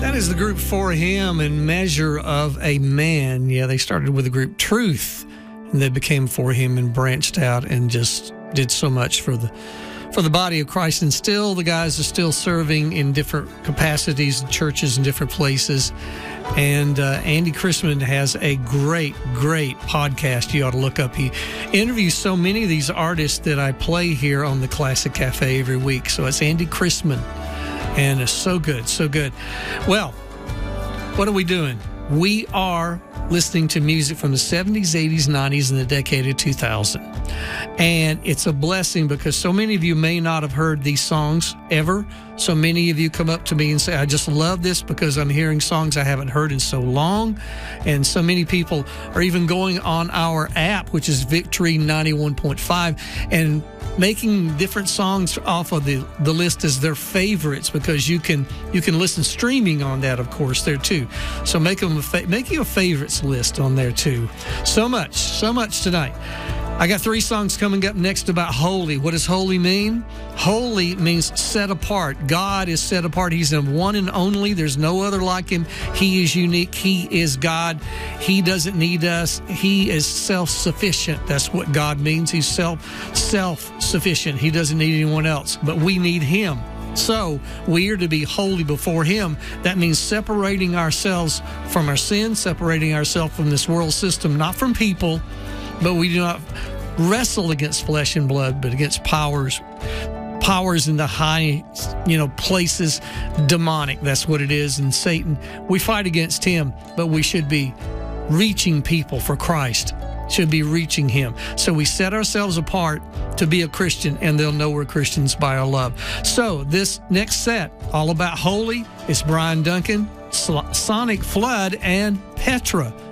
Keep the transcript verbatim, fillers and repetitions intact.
That is the group For Him and Measure of a Man. Yeah, they started with the group Truth, and they became For Him and branched out and just did so much for the for the body of Christ. And still, the guys are still serving in different capacities, churches in different places. And uh, Andy Chrisman has a great, great podcast you ought to look up. He interviews so many of these artists that I play here on the Classic Cafe every week. So it's Andy Chrisman, and it's so good, so good. Well, what are we doing? We are listening to music from the seventies, eighties, nineties, and the decade of two thousand. And it's a blessing because so many of you may not have heard these songs ever. So many of you come up to me and say, I just love this because I'm hearing songs I haven't heard in so long. And so many people are even going on our app, which is Victory ninety-one point five, and making different songs off of the, the list as their favorites, because you can you can listen streaming on that, of course, there too. So make them a fa- make you a favorites list on there too. So much, so much tonight. I got three songs coming up next about holy. What does holy mean? Holy means set apart. God is set apart. He's the one and only. There's no other like him. He is unique. He is God. He doesn't need us. He is self-sufficient. That's what God means. He's self, self-sufficient. He doesn't need anyone else, but we need him. So we are to be holy before him. That means separating ourselves from our sin, separating ourselves from this world system, not from people, but we do not wrestle against flesh and blood, but against powers, powers in the high, you know, places, demonic. That's what it is. And Satan, we fight against him, but we should be reaching people for Christ, should be reaching him. So we set ourselves apart to be a Christian, and they'll know we're Christians by our love. So this next set, all about holy, is Brian Duncan, Sonic Flood, and Petra.